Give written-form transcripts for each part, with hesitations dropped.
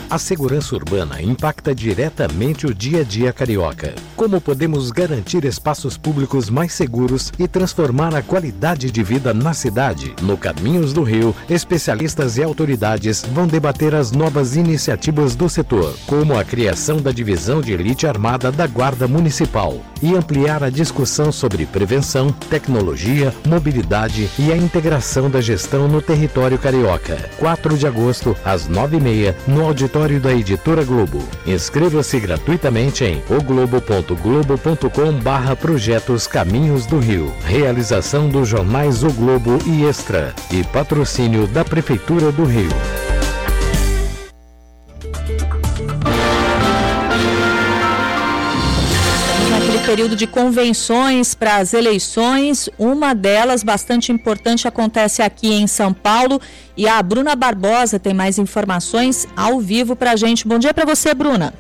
A segurança urbana impacta diretamente o dia a dia carioca. Como podemos garantir espaços públicos mais seguros e transformar a qualidade de vida na cidade? No Caminhos do Rio, especialistas e autoridades vão debater as novas iniciativas do setor, como a criação da Divisão de Elite Armada da Guarda Municipal e ampliar a discussão sobre prevenção, tecnologia, mobilidade e a integração da gestão no território carioca. 4 de agosto, às 9h30, no auditório da Editora Globo. Inscreva-se gratuitamente em oglobo.globo.com/projetos Caminhos do Rio. Realização dos jornais O Globo e Extra e patrocínio da Prefeitura do Rio. Período de convenções para as eleições, uma delas bastante importante acontece aqui em São Paulo e a Bruna Barbosa tem mais informações ao vivo para a gente. Bom dia para você, Bruna.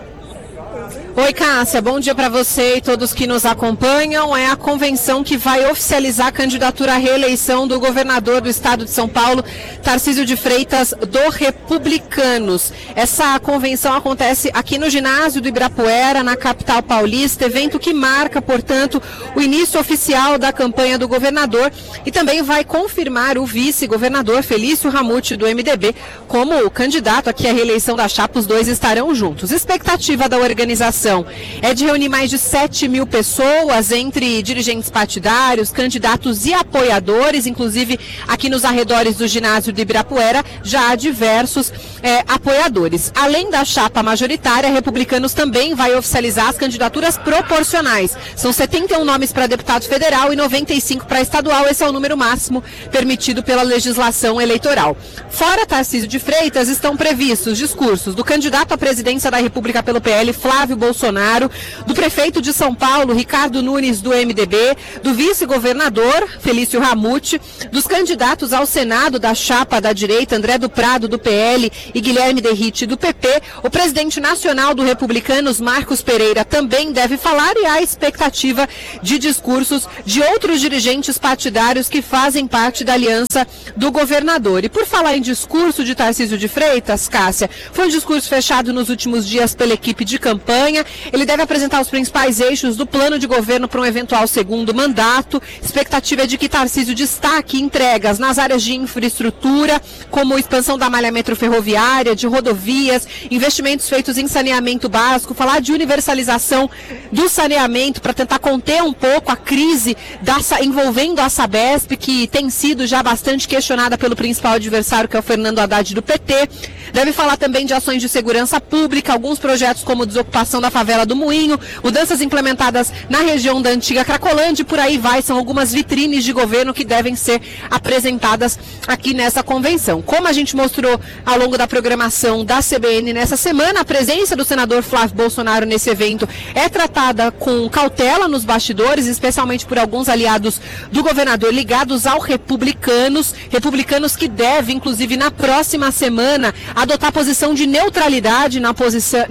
Oi, Cássia, bom dia para você e todos que nos acompanham. É a convenção que vai oficializar a candidatura à reeleição do governador do estado de São Paulo, Tarcísio de Freitas, do Republicanos. Essa convenção acontece aqui no ginásio do Ibirapuera, na capital paulista, evento que marca, portanto, o início oficial da campanha do governador e também vai confirmar o vice-governador Felício Ramute, do MDB, como candidato aqui à reeleição da chapa. Os dois estarão juntos. A expectativa da organização é de reunir mais de 7.000 pessoas, entre dirigentes partidários, candidatos e apoiadores, inclusive aqui nos arredores do ginásio do Ibirapuera já há diversos apoiadores. Além da chapa majoritária, Republicanos também vai oficializar as candidaturas proporcionais. São 71 nomes para deputado federal e 95 para estadual. Esse é o número máximo permitido pela legislação eleitoral. Fora Tarcísio de Freitas, estão previstos discursos do candidato à presidência da República pelo PL, Flávio Bolsonaro, do prefeito de São Paulo, Ricardo Nunes, do MDB, do vice-governador, Felício Ramute, dos candidatos ao Senado da chapa da direita, André do Prado, do PL, e Guilherme Derrite, do PP. O presidente nacional do Republicanos, Marcos Pereira, também deve falar e há expectativa de discursos de outros dirigentes partidários que fazem parte da aliança do governador. E por falar em discurso de Tarcísio de Freitas, Cássia, foi um discurso fechado nos últimos dias pela equipe de campanha. Ele deve apresentar os principais eixos do plano de governo para um eventual segundo mandato. Expectativa é de que Tarcísio destaque entregas nas áreas de infraestrutura, como expansão da malha metroferroviária, de rodovias, investimentos feitos em saneamento básico, falar de universalização do saneamento para tentar conter um pouco a crise envolvendo a Sabesp, que tem sido já bastante questionada pelo principal adversário, que é o Fernando Haddad, do PT. Deve falar também de ações de segurança pública, alguns projetos como desocupação da favela do Moinho, mudanças implementadas na região da antiga Cracolândia e por aí vai. São algumas vitrines de governo que devem ser apresentadas aqui nessa convenção. Como a gente mostrou ao longo da programação da CBN nessa semana, a presença do senador Flávio Bolsonaro nesse evento é tratada com cautela nos bastidores, especialmente por alguns aliados do governador ligados ao Republicanos que deve, inclusive na próxima semana, adotar posição de neutralidade na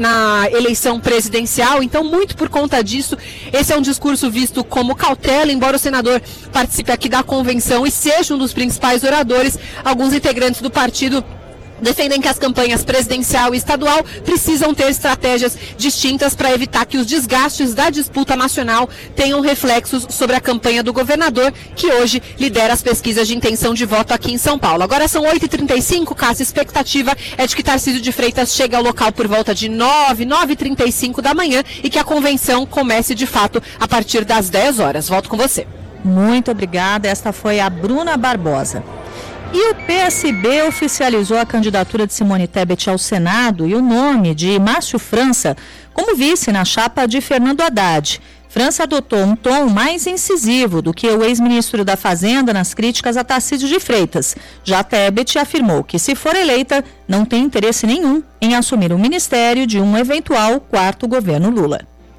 eleição presidencial. Então, muito por conta disso, esse é um discurso visto como cautela. Embora o senador participe aqui da convenção e seja um dos principais oradores, alguns integrantes do partido defendem que as campanhas presidencial e estadual precisam ter estratégias distintas para evitar que os desgastes da disputa nacional tenham reflexos sobre a campanha do governador, que hoje lidera as pesquisas de intenção de voto aqui em São Paulo. Agora são 8h35, Cássia, a expectativa é de que Tarcísio de Freitas chegue ao local por volta de 9h35 da manhã e que a convenção comece de fato a partir das 10 horas. Volto com você. Muito obrigada, esta foi a Bruna Barbosa. E o PSB oficializou a candidatura de Simone Tebet ao Senado e o nome de Márcio França como vice na chapa de Fernando Haddad. França adotou um tom mais incisivo do que o ex-ministro da Fazenda nas críticas a Tarcísio de Freitas. Já Tebet afirmou que, se for eleita, não tem interesse nenhum em assumir o ministério de um eventual quarto governo Lula.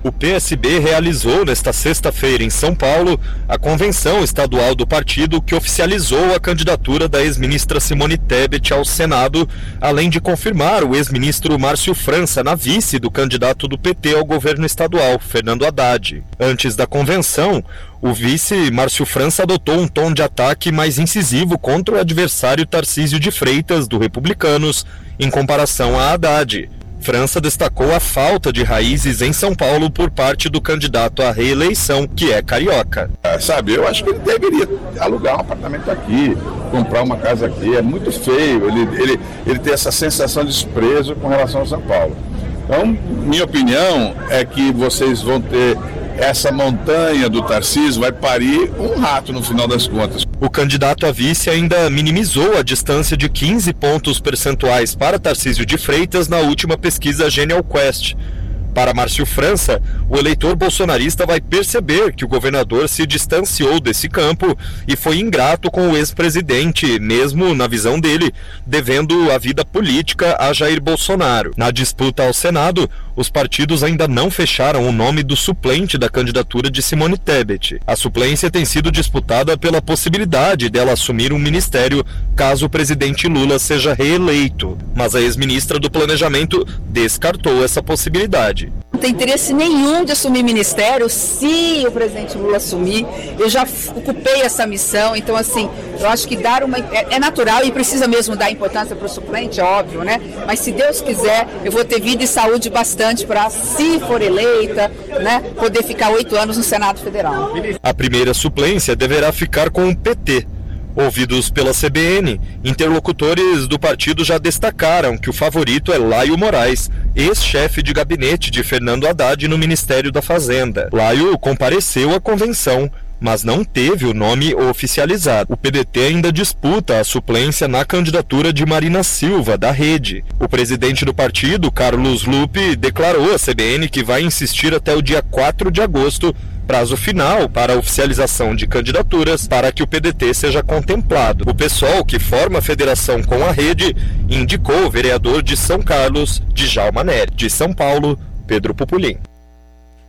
O PSB realizou nesta sexta-feira em São Paulo a convenção estadual do partido que oficializou a candidatura da ex-ministra Simone Tebet ao Senado, além de confirmar o ex-ministro Márcio França na vice do candidato do PT ao governo estadual, Fernando Haddad. Antes da convenção, o vice Márcio França adotou um tom de ataque mais incisivo contra o adversário Tarcísio de Freitas, do Republicanos, em comparação a Haddad. França destacou a falta de raízes em São Paulo por parte do candidato à reeleição, que é carioca. Eu acho que ele deveria alugar um apartamento aqui, comprar uma casa aqui. É muito feio ele ter essa sensação de desprezo com relação a São Paulo. Então, minha opinião é que vocês vão ter essa montanha do Tarcísio, vai parir um rato no final das contas. O candidato a vice ainda minimizou a distância de 15 pontos percentuais para Tarcísio de Freitas na última pesquisa Genial Quest. Para Márcio França, o eleitor bolsonarista vai perceber que o governador se distanciou desse campo e foi ingrato com o ex-presidente, mesmo, na visão dele, devendo a vida política a Jair Bolsonaro. Na disputa ao Senado, os partidos ainda não fecharam o nome do suplente da candidatura de Simone Tebet. A suplência tem sido disputada pela possibilidade dela assumir um ministério caso o presidente Lula seja reeleito, mas a ex-ministra do Planejamento descartou essa possibilidade. Não tem interesse nenhum de assumir ministério se o presidente Lula assumir. Eu já ocupei essa missão, então assim, eu acho que é natural e precisa mesmo dar importância para o suplente, é óbvio, né? Mas se Deus quiser, eu vou ter vida e saúde bastante para, se for eleita, né, poder ficar 8 anos no Senado Federal. A primeira suplência deverá ficar com o PT. Ouvidos pela CBN, interlocutores do partido já destacaram que o favorito é Laio Moraes, ex-chefe de gabinete de Fernando Haddad no Ministério da Fazenda. Laio compareceu à convenção, mas não teve o nome oficializado. O PDT ainda disputa a suplência na candidatura de Marina Silva, da Rede. O presidente do partido, Carlos Lupe, declarou à CBN que vai insistir até o dia 4 de agosto, prazo final para a oficialização de candidaturas, para que o PDT seja contemplado. O PSOL, que forma a federação com a Rede, indicou o vereador de São Carlos, Djalma Nery. De São Paulo, Pedro Pupulim.